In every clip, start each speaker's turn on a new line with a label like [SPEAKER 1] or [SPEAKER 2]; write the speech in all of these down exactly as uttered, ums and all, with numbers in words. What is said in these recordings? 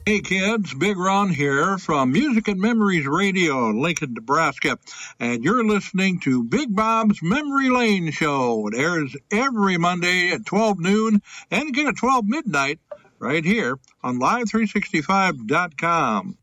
[SPEAKER 1] Hey kids, Big Ron here from Music and Memories Radio in Lincoln, Nebraska, and you're listening to Big Bob's Memory Lane Show. It airs every Monday at twelve noon and again at twelve midnight right here on live three sixty-five dot com.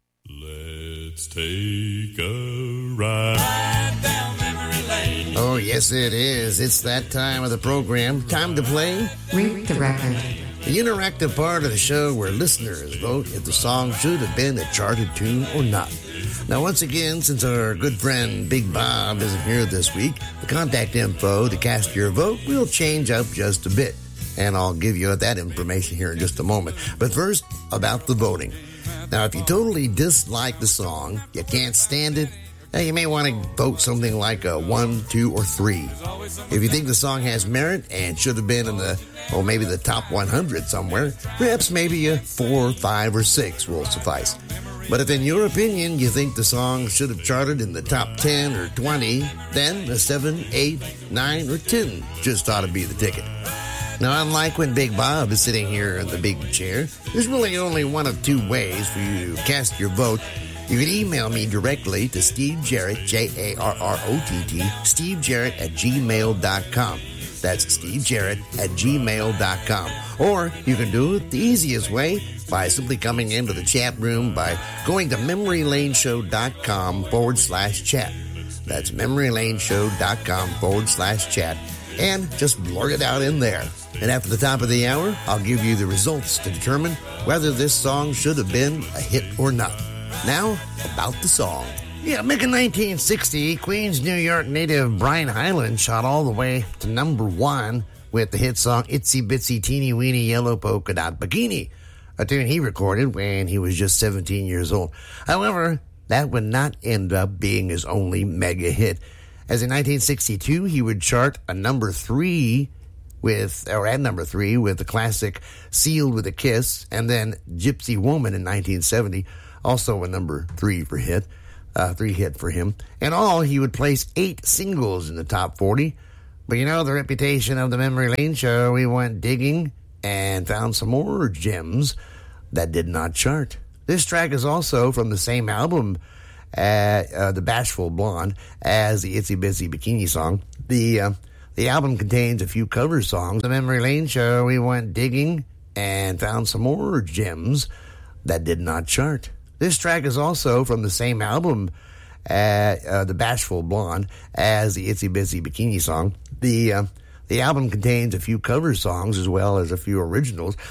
[SPEAKER 2] Let's take a ride. Ride down memory lane.
[SPEAKER 3] Oh, yes, it is. It's that time of the program. Time to play
[SPEAKER 4] Read the Record.
[SPEAKER 3] The interactive part of the show where listeners vote if the song should have been a charted tune or not. Now, once again, since our good friend Big Bob isn't here this week, the contact info to cast your vote will change up just a bit. And I'll give you that information here in just a moment. But first, about the voting. Now, if you totally dislike the song, you can't stand it, now you may want to vote something like a one, two, or three. If you think the song has merit and should have been in the, well, maybe the top one hundred somewhere, perhaps maybe a four, five, or six will suffice. But if in your opinion you think the song should have charted in the top ten or twenty, then a seven, eight, nine, or ten just ought to be the ticket. Now, unlike when Big Bob is sitting here in the big chair, there's really only one of two ways for you to cast your vote. You can email me directly to Steve Jarrett, J A R R O T T, Steve Jarrett at gmail dot com. That's Steve Jarrett at gmail dot com. Or you can do it the easiest way by simply coming into the chat room by going to memorylaneshow.com forward slash chat. That's memorylaneshow.com forward slash chat. And just blurt it out in there. And after the top of the hour, I'll give you the results to determine whether this song should have been a hit or not. Now, about the song. Yeah, back in nineteen sixty, Queens, New York native Brian Hyland shot all the way to number one with the hit song Itsy Bitsy Teeny Weeny Yellow Polka Dot Bikini, a tune he recorded when he was just seventeen years old. However, that would not end up being his only mega hit, as in nineteen sixty-two he would chart a number three with, or at number three with the classic Sealed with a Kiss, and then Gypsy Woman in nineteen seventy, also a number three for hit, uh, three hit for him. In all, he would place eight singles in the top forty. But you know, the reputation of the Memory Lane Show, we went digging and found some more gems that did not chart. This track is also from the same album, uh, uh, The Bashful Blonde, as the Itsy Bitsy Bikini song. The, uh, the album contains a few cover songs. The Memory Lane Show, we went digging and found some more gems that did not chart. This track is also from the same album, uh, uh, The Bashful Blonde, as the Itsy Bitsy Bikini song. The, uh, the album contains a few cover songs as well as a few originals.